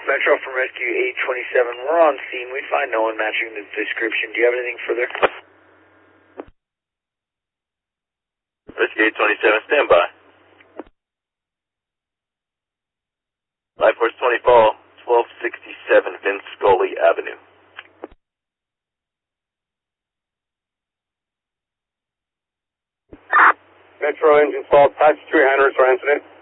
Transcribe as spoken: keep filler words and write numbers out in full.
Metro from Rescue eight twenty-seven. We're on scene. We find no one matching the description. Do you have anything further? Rescue eight twenty-seven, stand by. Life Force twenty Fall, twelve sixty-seven Vince Scully Avenue. Metro engine fault, patch three hundred for incident.